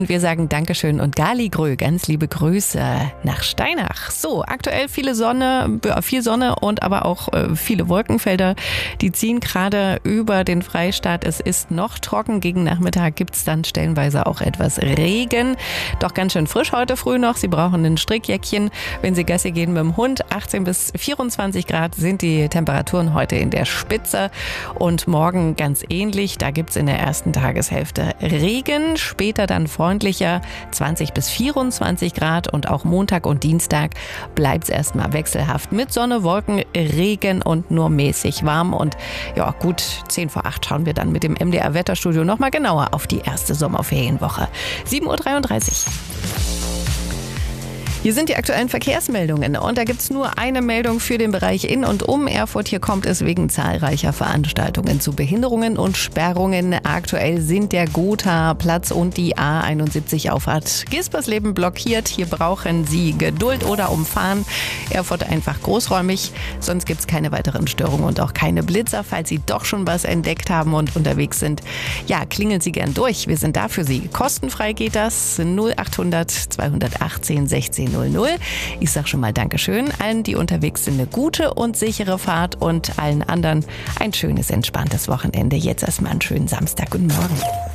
Und wir sagen Dankeschön und Galigrö, ganz liebe Grüße nach Steinach. So, aktuell viel Sonne und aber auch viele Wolkenfelder, die ziehen gerade über den Freistaat. Es ist noch trocken, gegen Nachmittag gibt's dann stellenweise auch etwas Regen. Doch ganz schön frisch heute früh noch. Sie brauchen ein Strickjäckchen, wenn Sie Gassi gehen mit dem Hund. 18 bis 24 Grad sind die Temperaturen heute in der Spitze und morgen ganz ähnlich. Da gibt's in der ersten Tageshälfte Regen, später dann freundlicher 20 bis 24 Grad und auch Montag und Dienstag bleibt es erstmal wechselhaft mit Sonne, Wolken, Regen und nur mäßig warm. Und ja, gut 10 vor 8 schauen wir dann mit dem MDR Wetterstudio nochmal genauer auf die erste Sommerferienwoche. 7.33 Uhr. Hier sind die aktuellen Verkehrsmeldungen und da gibt's nur eine Meldung für den Bereich in und um Erfurt. Hier kommt es wegen zahlreicher Veranstaltungen zu Behinderungen und Sperrungen. Aktuell sind der Gotha-Platz und die A71-Auffahrt Gispersleben blockiert. Hier brauchen Sie Geduld oder umfahren. Erfurt einfach großräumig, sonst gibt's keine weiteren Störungen und auch keine Blitzer. Falls Sie doch schon was entdeckt haben und unterwegs sind, ja, klingeln Sie gern durch. Wir sind da für Sie. Kostenfrei geht das. 0800 218 16 00. Ich sage schon mal Dankeschön. Allen, die unterwegs sind, eine gute und sichere Fahrt und allen anderen ein schönes, entspanntes Wochenende. Jetzt erstmal einen schönen Samstag. Guten Morgen.